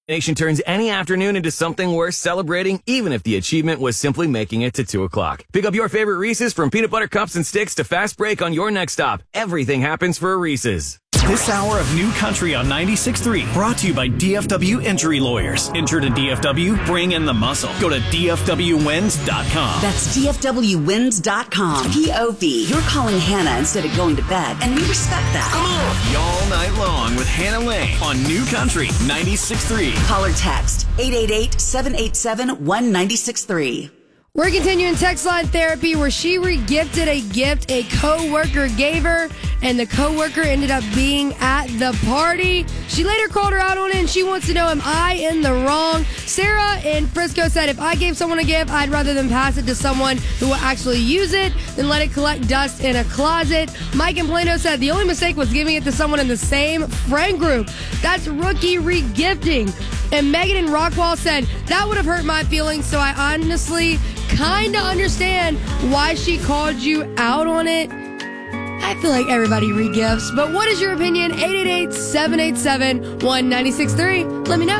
Nation turns any afternoon into something worth celebrating, even if the achievement was simply making it to 2 o'clock. Pick up your favorite Reese's from peanut butter cups and sticks to fast break on your next stop. Everything happens for a Reese's. This hour of New Country on 96.3 brought to you by DFW Injury Lawyers. Injured in DFW? Bring in the muscle. Go to DFWWins.com. That's DFWWins.com. POV. You're calling Hannah instead of going to bed, and we respect that. Come on! Y'all night long with Hannah Lane on New Country 96.3. Call or text 888-787-1963. We're continuing text line therapy where she regifted a gift a co-worker gave her, and the co-worker ended up being at the party. She later called her out on it, and she wants to know, am I in the wrong? Sarah in Frisco said, if I gave someone a gift, I'd rather than pass it to someone who will actually use it than let it collect dust in a closet. Mike in Plano said, the only mistake was giving it to someone in the same friend group. That's rookie regifting. And Megan in Rockwall said, that would have hurt my feelings, so I honestly kind of understand why she called you out on it. I feel like everybody regifts, but what is your opinion? 888-787-1963. Let me know.